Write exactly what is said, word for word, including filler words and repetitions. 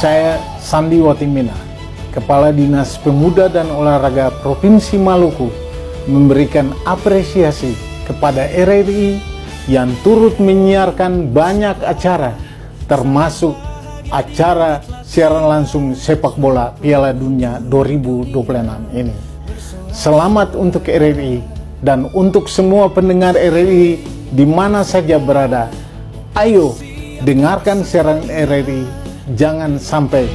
Saya Sandi Watimena, Kepala Dinas Pemuda dan Olahraga Provinsi Maluku, memberikan apresiasi kepada R R I yang turut menyiarkan banyak acara, termasuk acara siaran langsung sepak bola Piala Dunia dua ribu dua puluh enam ini. Selamat untuk R R I dan untuk semua pendengar R R I di mana saja berada. Ayo dengarkan siaran R R I, jangan sampai